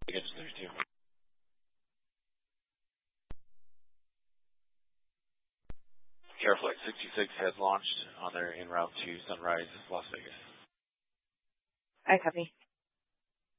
Vegas 32. Airflight 66 has launched on their en route to Sunrise, Las Vegas. I copy.